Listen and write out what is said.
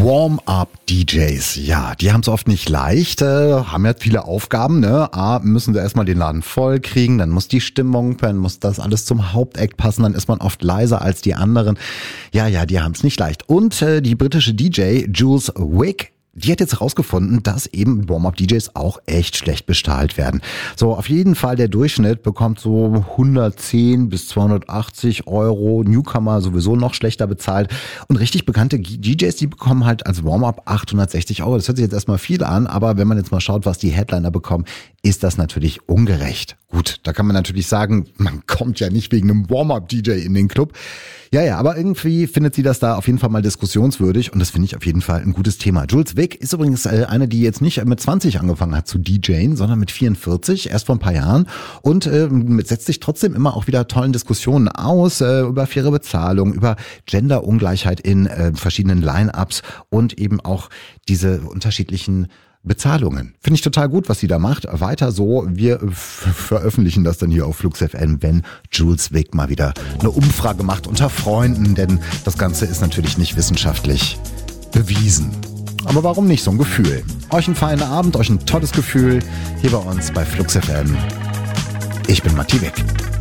Warm-up-DJs, ja, die haben es oft nicht leicht, haben ja viele Aufgaben, ne? A, müssen sie erstmal den Laden voll kriegen, dann muss die Stimmung, dann muss das alles zum Hauptact passen, dann ist man oft leiser als die anderen. Ja, die haben es nicht leicht. Und die britische DJ Jules Wick, die hat jetzt herausgefunden, dass eben Warm-Up-DJs auch echt schlecht bezahlt werden. So, auf jeden Fall der Durchschnitt bekommt so 110 bis 280 Euro. Newcomer sowieso noch schlechter bezahlt. Und richtig bekannte DJs, die bekommen halt als Warm-Up 860 Euro. Das hört sich jetzt erstmal viel an, aber wenn man jetzt mal schaut, was die Headliner bekommen, ist das natürlich ungerecht. Gut, da kann man natürlich sagen, man kommt ja nicht wegen einem Warm-Up-DJ in den Club. Ja, aber irgendwie findet sie das da auf jeden Fall mal diskussionswürdig und das finde ich auf jeden Fall ein gutes Thema. Jules Wick ist übrigens eine, die jetzt nicht mit 20 angefangen hat zu DJen, sondern mit 44, erst vor ein paar Jahren und setzt sich trotzdem immer auch wieder tollen Diskussionen aus über faire Bezahlung, über Genderungleichheit in verschiedenen Line-Ups und eben auch diese unterschiedlichen Bezahlungen. Finde ich total gut, was sie da macht. Weiter so. Wir veröffentlichen das dann hier auf Flux FM, wenn Jules Wick mal wieder eine Umfrage macht unter Freunden, denn das Ganze ist natürlich nicht wissenschaftlich bewiesen. Aber warum nicht so ein Gefühl? Euch einen feinen Abend, euch ein tolles Gefühl hier bei uns bei Flux FM. Ich bin Matti Wick.